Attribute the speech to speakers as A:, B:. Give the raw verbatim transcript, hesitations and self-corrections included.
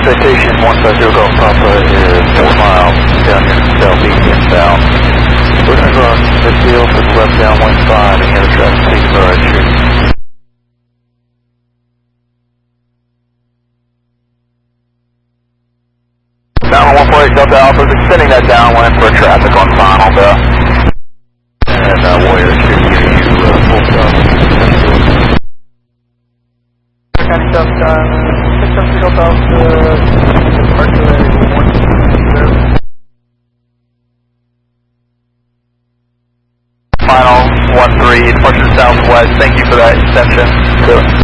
A: Citation one five zero Golf Papa is four miles down here to southeast inbound. We're going to go on this field for the left down one five and the other traffic please are right here. Down one four eight Delta Alpha is extending that downwind for traffic on final bill. And uh, Warrior two giving you uh, full stop. County South Sky, six seven three Delta Alpha, Archer one zero. Final one three, departure southwest, thank you for that extension. Good.